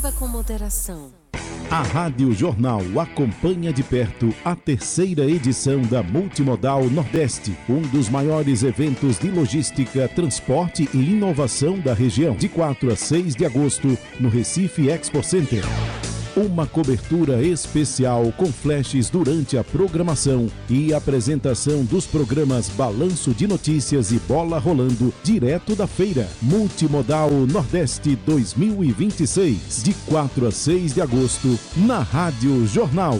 Beba com moderação. A Rádio Jornal acompanha de perto a terceira edição da Multimodal Nordeste, um dos maiores eventos de logística, transporte e inovação da região, de 4 a 6 de agosto, no Recife Expo Center. Uma cobertura especial com flashes durante a programação e apresentação dos programas Balanço de Notícias e Bola Rolando, direto da feira. Multimodal Nordeste 2026, de 4 a 6 de agosto, na Rádio Jornal.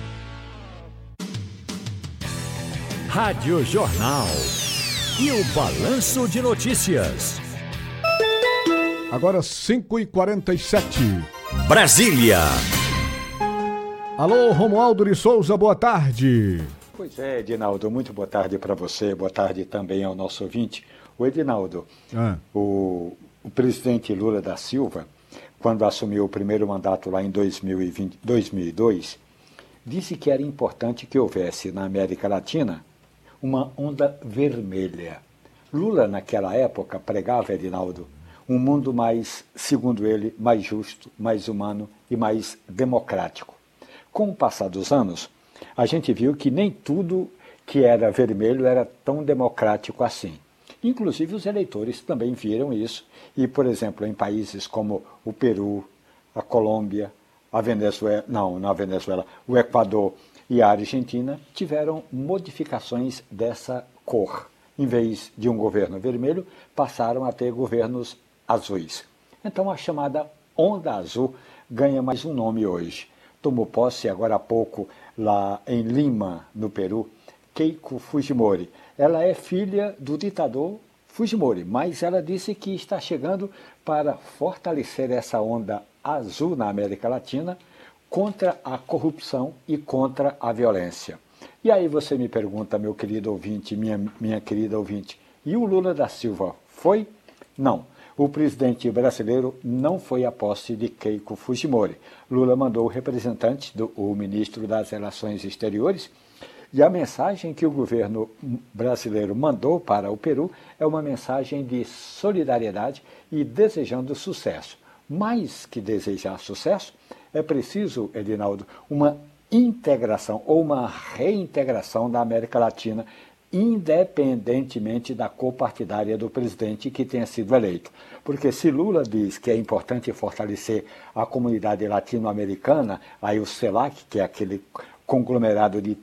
Rádio Jornal e o Balanço de Notícias. Agora 5h47. Brasília. Alô, Romualdo de Souza, boa tarde. Pois é, Edinaldo, muito boa tarde para você, boa tarde também ao nosso ouvinte. O Edinaldo, o presidente Lula da Silva, quando assumiu o primeiro mandato lá em 2002, disse que era importante que houvesse na América Latina uma onda vermelha. Lula, naquela época, pregava, Edinaldo, um mundo mais, segundo ele, mais justo, mais humano e mais democrático. Com o passar dos anos, a gente viu que nem tudo que era vermelho era tão democrático assim. Inclusive os eleitores também viram isso e, por exemplo, em países como o Peru, a Colômbia, a Venezuela, o Equador e a Argentina tiveram modificações dessa cor. Em vez de um governo vermelho, passaram a ter governos azuis. Então a chamada Onda Azul ganha mais um nome hoje. Tomou posse agora há pouco lá em Lima, no Peru, Keiko Fujimori. Ela é filha do ditador Fujimori, mas ela disse que está chegando para fortalecer essa onda azul na América Latina contra a corrupção e contra a violência. E aí você me pergunta, meu querido ouvinte, minha querida ouvinte, e o Lula da Silva foi? Não. O presidente brasileiro não foi à posse de Keiko Fujimori. Lula mandou o representante, o ministro das Relações Exteriores, e a mensagem que o governo brasileiro mandou para o Peru é uma mensagem de solidariedade e desejando sucesso. Mais que desejar sucesso, é preciso, Edinaldo, uma integração ou uma reintegração da América Latina, independentemente da cor partidária do presidente que tenha sido eleito. Porque se Lula diz que é importante fortalecer a comunidade latino-americana, aí o CELAC, que é aquele conglomerado de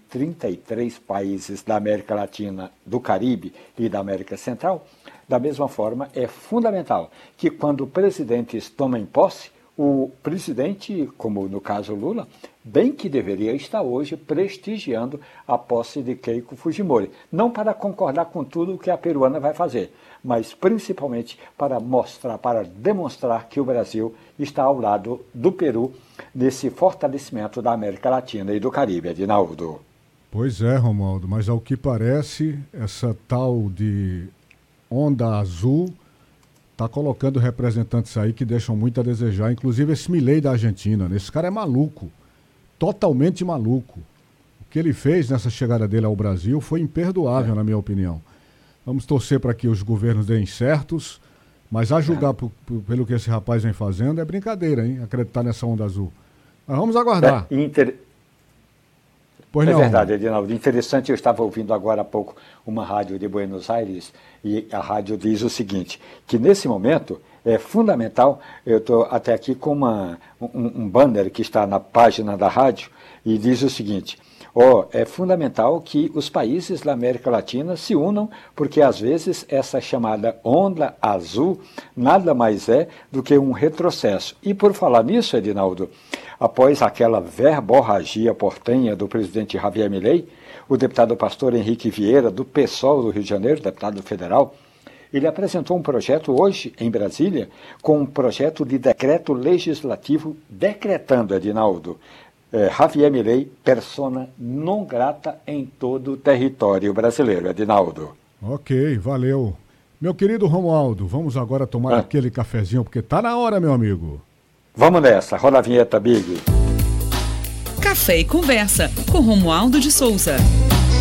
33 países da América Latina, do Caribe e da América Central, da mesma forma é fundamental que quando presidentes tomem posse, o presidente, como no caso Lula, bem que deveria estar hoje prestigiando a posse de Keiko Fujimori. Não para concordar com tudo o que a peruana vai fazer, mas principalmente para mostrar, para demonstrar que o Brasil está ao lado do Peru nesse fortalecimento da América Latina e do Caribe, Edinaldo. Pois é, Romualdo, mas ao que parece, essa tal de onda azul está colocando representantes aí que deixam muito a desejar, inclusive esse Milei da Argentina. Esse cara é maluco, totalmente maluco. O que ele fez nessa chegada dele ao Brasil foi imperdoável, na minha opinião. Vamos torcer para que os governos deem certos, mas a julgar pelo que esse rapaz vem fazendo é brincadeira, hein? Acreditar nessa onda azul. Mas vamos aguardar. É verdade, Edinaldo. Interessante, eu estava ouvindo agora há pouco uma rádio de Buenos Aires e a rádio diz o seguinte, que nesse momento é fundamental, eu estou até aqui com um banner que está na página da rádio e diz o seguinte, é fundamental que os países da América Latina se unam, porque às vezes essa chamada onda azul nada mais é do que um retrocesso. E por falar nisso, Edinaldo, após aquela verborragia portenha do presidente Javier Milei, o deputado pastor Henrique Vieira, do PSOL do Rio de Janeiro, deputado federal, ele apresentou um projeto hoje em Brasília, com um projeto de decreto legislativo decretando, Edinaldo, Javier Milei, persona non grata em todo o território brasileiro, Edinaldo. Ok, valeu. Meu querido Romualdo, vamos agora tomar aquele cafezinho, porque tá na hora, meu amigo. Vamos nessa, roda a vinheta, Big. Café e Conversa, com Romualdo de Souza.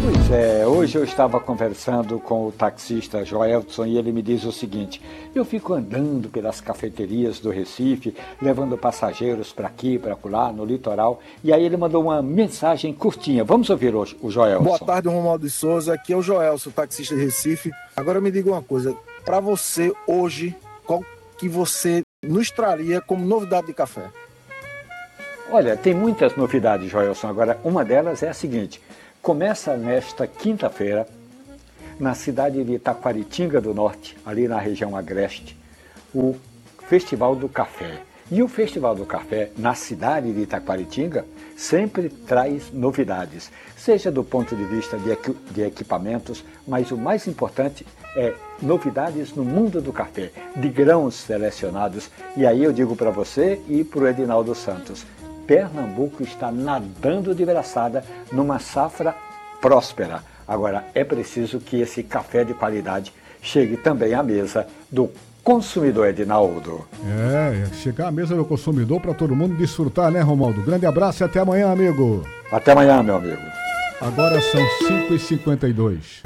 Pois é, hoje eu estava conversando com o taxista Joelson e ele me diz o seguinte: eu fico andando pelas cafeterias do Recife, levando passageiros para aqui, para lá, no litoral, e aí ele mandou uma mensagem curtinha. Vamos ouvir o Joelson. Boa tarde, Romualdo de Souza, aqui é o Joelson, taxista de Recife. Agora me diga uma coisa, para você hoje, qual que você nos traria como novidade de café? Olha, tem muitas novidades, Joelson. Agora, uma delas é a seguinte: começa nesta quinta-feira, na cidade de Taquaritinga do Norte, ali na região agreste, o Festival do Café. E o Festival do Café, na cidade de Taquaritinga, sempre traz novidades, seja do ponto de vista de equipamentos, mas o mais importante é novidades no mundo do café, de grãos selecionados. E aí eu digo para você e para o Edinaldo Santos: Pernambuco está nadando de braçada numa safra próspera. Agora, é preciso que esse café de qualidade chegue também à mesa do consumidor, Edinaldo. Chegar à mesa do consumidor para todo mundo desfrutar, né, Romualdo? Grande abraço e até amanhã, amigo. Até amanhã, meu amigo. Agora são 5h52.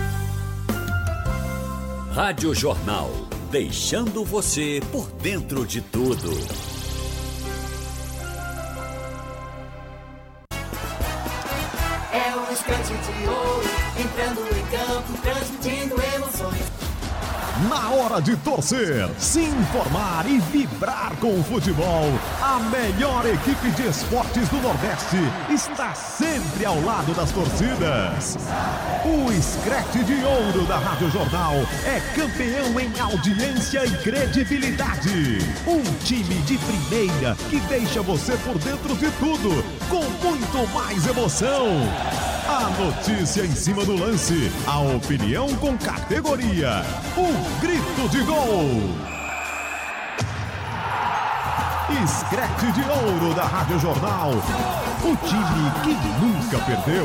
Rádio Jornal, deixando você por dentro de tudo. É um instante de ouro, entrando em campo, transmitindo emoções. Na hora de torcer, se informar e vibrar com o futebol, a melhor equipe de esportes do Nordeste está sempre ao lado das torcidas. O Scratch de Ouro da Rádio Jornal é campeão em audiência e credibilidade. Um time de primeira que deixa você por dentro de tudo, com muito mais emoção. A notícia em cima do lance, a opinião com categoria, o grito de gol. Scratch de Ouro da Rádio Jornal, o time que nunca perdeu.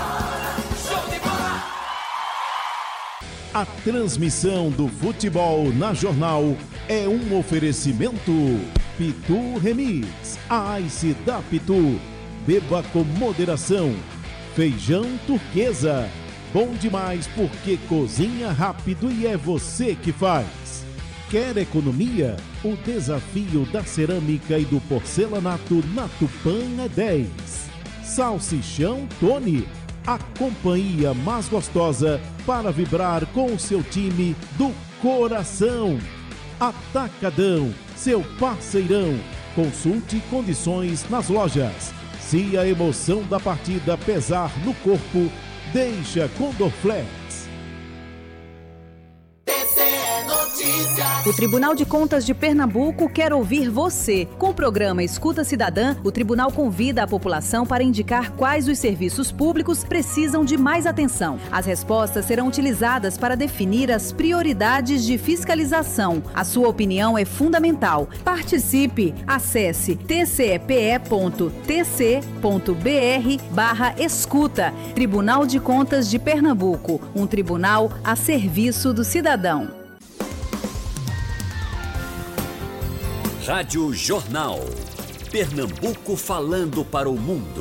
A transmissão do futebol na Jornal é um oferecimento Pitu Remix, a Ice da Pitu. Beba com moderação. Feijão Turquesa, bom demais porque cozinha rápido e é você que faz. Quer economia? O desafio da cerâmica e do porcelanato na Tupã é 10. Salsichão Tony, a companhia mais gostosa para vibrar com o seu time do coração. Atacadão, seu parceirão. Consulte condições nas lojas. Se a emoção da partida pesar no corpo, deixa com Dorflex. O Tribunal de Contas de Pernambuco quer ouvir você. Com o programa Escuta Cidadã, o tribunal convida a população para indicar quais os serviços públicos precisam de mais atenção. As respostas serão utilizadas para definir as prioridades de fiscalização. A sua opinião é fundamental. Participe. Acesse tcepe.tc.br/escuta. Tribunal de Contas de Pernambuco, um tribunal a serviço do cidadão. Rádio Jornal. Pernambuco falando para o mundo.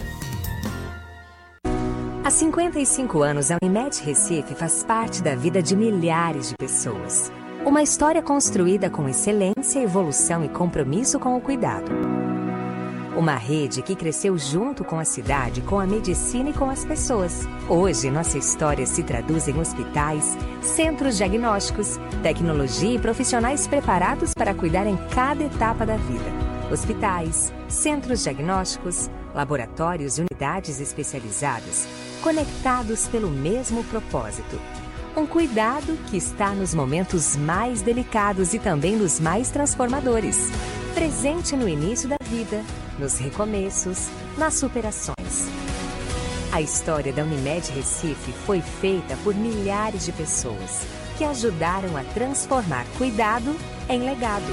Há 55 anos, a Unimed Recife faz parte da vida de milhares de pessoas. Uma história construída com excelência, evolução e compromisso com o cuidado. Uma rede que cresceu junto com a cidade, com a medicina e com as pessoas. Hoje, nossa história se traduz em hospitais, centros diagnósticos, tecnologia e profissionais preparados para cuidar em cada etapa da vida. Hospitais, centros diagnósticos, laboratórios e unidades especializadas, conectados pelo mesmo propósito. Um cuidado que está nos momentos mais delicados e também nos mais transformadores. Presente no início da vida, nos recomeços, nas superações. A história da Unimed Recife foi feita por milhares de pessoas que ajudaram a transformar cuidado em legado.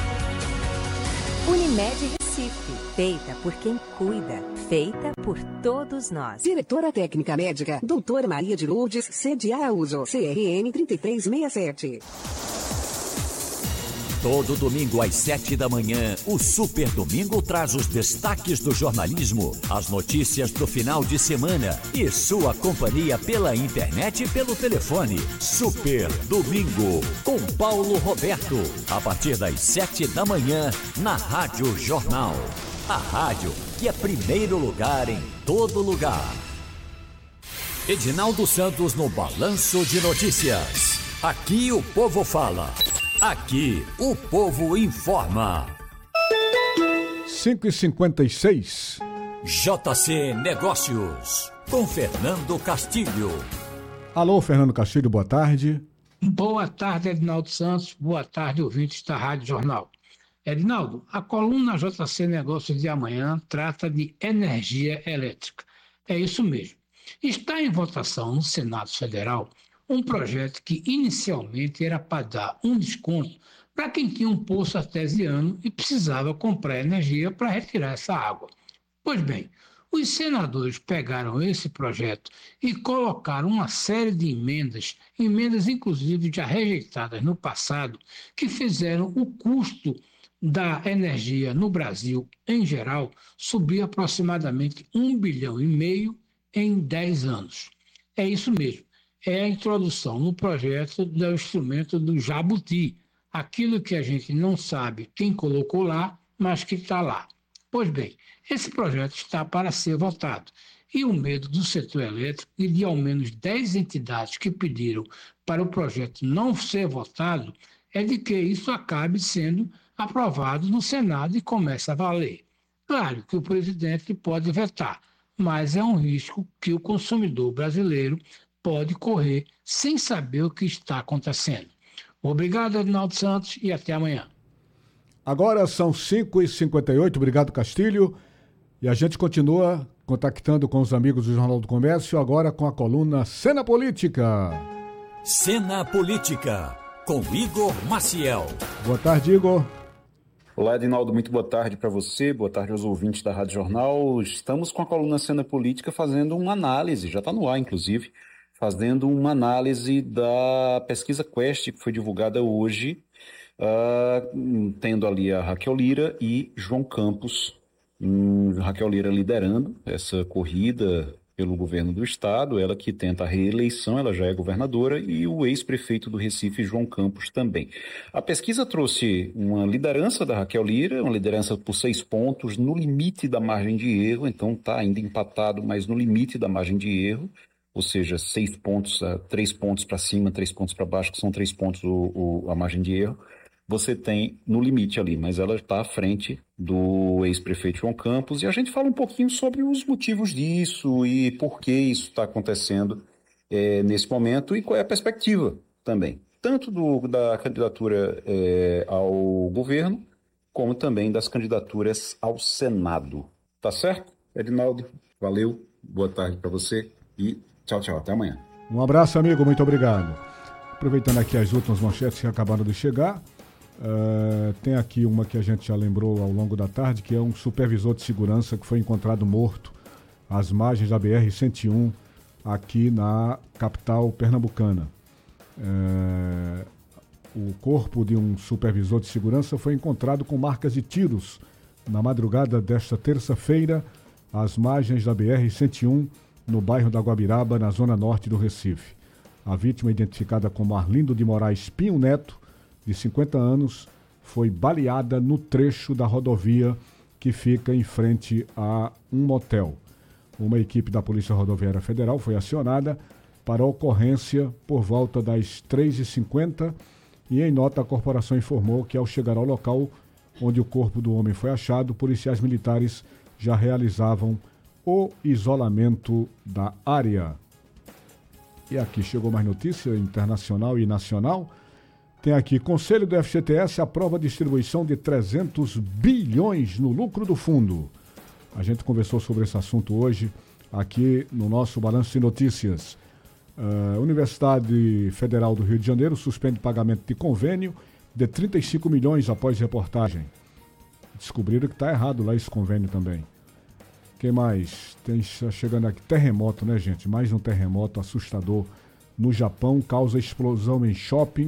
Unimed Recife, feita por quem cuida, feita por todos nós. Diretora Técnica Médica, Doutora Maria de Lourdes, CDA Uso, CRN 3367. Todo domingo às 7 da manhã, o Super Domingo traz os destaques do jornalismo, as notícias do final de semana e sua companhia pela internet e pelo telefone. Super Domingo, com Paulo Roberto, a partir das 7 da manhã, na Rádio Jornal. A rádio que é primeiro lugar em todo lugar. Edinaldo Santos no Balanço de Notícias. Aqui o povo fala. Aqui o povo informa. 5h56. JC Negócios, com Fernando Castilho. Alô, Fernando Castilho, boa tarde. Boa tarde, Edinaldo Santos. Boa tarde, ouvintes da Rádio Jornal. Edinaldo, a coluna JC Negócios de amanhã trata de energia elétrica. É isso mesmo. Está em votação no Senado Federal um projeto que inicialmente era para dar um desconto para quem tinha um poço artesiano e precisava comprar energia para retirar essa água. Pois bem, os senadores pegaram esse projeto e colocaram uma série de emendas inclusive já rejeitadas no passado, que fizeram o custo da energia no Brasil, em geral, subir aproximadamente 1,5 bilhão em 10 anos. É isso mesmo. É a introdução no projeto do instrumento do jabuti, aquilo que a gente não sabe quem colocou lá, mas que está lá. Pois bem, esse projeto está para ser votado e o medo do setor elétrico e de ao menos 10 entidades que pediram para o projeto não ser votado é de que isso acabe sendo aprovado no Senado e comece a valer. Claro que o presidente pode vetar, mas é um risco que o consumidor brasileiro pode correr sem saber o que está acontecendo. Obrigado, Edinaldo Santos, e até amanhã. Agora são 5h58, obrigado, Castilho. E a gente continua contactando com os amigos do Jornal do Comércio, agora com a coluna Cena Política. Cena Política, com Igor Maciel. Boa tarde, Igor. Olá, Edinaldo, muito boa tarde para você, boa tarde aos ouvintes da Rádio Jornal. Estamos com a coluna Cena Política fazendo uma análise, já está no ar, inclusive, fazendo uma análise da pesquisa Quest, que foi divulgada hoje, tendo ali a Raquel Lira e João Campos. Raquel Lira liderando essa corrida pelo governo do estado, ela que tenta a reeleição, ela já é governadora, e o ex-prefeito do Recife, João Campos, também. A pesquisa trouxe uma liderança da Raquel Lira, uma liderança por 6 pontos, no limite da margem de erro, então está ainda empatado, mas no limite da margem de erro, ou seja, 6 pontos, 3 pontos para cima, 3 pontos para baixo, que são 3 pontos a margem de erro, você tem no limite ali, mas ela está à frente do ex-prefeito João Campos, e a gente fala um pouquinho sobre os motivos disso e por que isso está acontecendo nesse momento e qual é a perspectiva também, tanto da candidatura ao governo, como também das candidaturas ao Senado. Tá certo? Edinaldo, valeu, boa tarde para você e tchau, tchau, até amanhã. Um abraço, amigo, muito obrigado. Aproveitando aqui as últimas manchetes que acabaram de chegar, tem aqui uma que a gente já lembrou ao longo da tarde, que é um supervisor de segurança que foi encontrado morto às margens da BR-101 aqui na capital pernambucana. O corpo de um supervisor de segurança foi encontrado com marcas de tiros na madrugada desta terça-feira às margens da BR-101 no bairro da Guabiraba, na zona norte do Recife. A vítima, identificada como Arlindo de Moraes Pinho Neto, de 50 anos, foi baleada no trecho da rodovia que fica em frente a um motel. Uma equipe da Polícia Rodoviária Federal foi acionada para a ocorrência por volta das 3h50 e, em nota, a corporação informou que, ao chegar ao local onde o corpo do homem foi achado, policiais militares já realizavam o isolamento da área. E aqui chegou mais notícia internacional e nacional. Tem aqui, Conselho do FGTS aprova a distribuição de 300 bilhões no lucro do fundo. A gente conversou sobre esse assunto hoje aqui no nosso Balanço de Notícias. A Universidade Federal do Rio de Janeiro suspende pagamento de convênio de 35 milhões após reportagem. Descobriram que está errado lá esse convênio também. Quem mais? Tem chegando aqui, terremoto, né, gente? Mais um terremoto assustador no Japão, causa explosão em shopping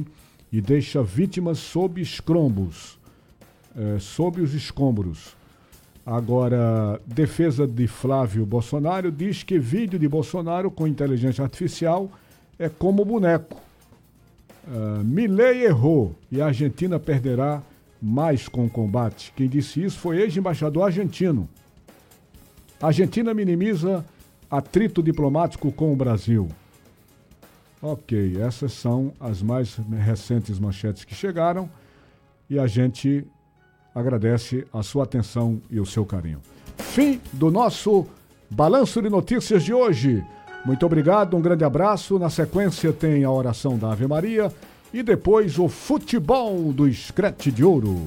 e deixa vítimas sob escombros. Sob os escombros. Agora, defesa de Flávio Bolsonaro diz que vídeo de Bolsonaro com inteligência artificial é como boneco. Milei errou e a Argentina perderá mais com o combate. Quem disse isso foi ex-embaixador argentino. A Argentina minimiza atrito diplomático com o Brasil. Ok, essas são as mais recentes manchetes que chegaram e a gente agradece a sua atenção e o seu carinho. Fim do nosso Balanço de Notícias de hoje. Muito obrigado, um grande abraço. Na sequência tem a oração da Ave Maria e depois o futebol do Scratch de Ouro.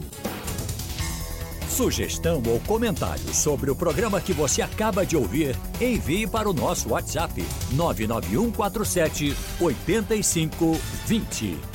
Sugestão ou comentário sobre o programa que você acaba de ouvir, envie para o nosso WhatsApp 99147 8520.